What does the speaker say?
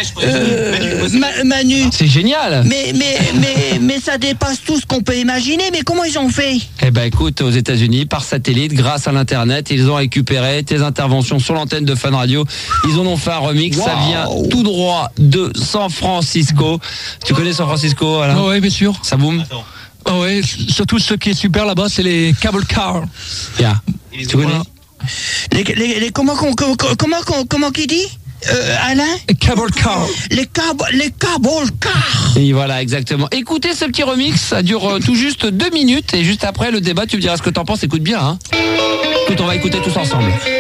Manu. C'est génial. Mais ça dépasse tout ce qu'on peut imaginer. Mais comment ils ont fait? Eh ben écoute, aux États-Unis, par satellite, grâce à l'internet, ils ont récupéré tes interventions sur l'antenne de Fun Radio. Ils en ont fait un remix. Ça vient tout droit de San Francisco. Tu connais San Francisco, Alain? Oui, bien sûr. Ça boum. Oh ouais, surtout ce qui est super là-bas, c'est les cable cars. Yeah. Tu connais? Comment qu'il dit? Alain? Cable car. Les cable cars. Et voilà, exactement. Écoutez ce petit remix, ça dure tout juste 2 minutes et juste après le débat, tu me diras ce que t'en penses. Écoute bien, hein. Écoute, on va écouter tous ensemble.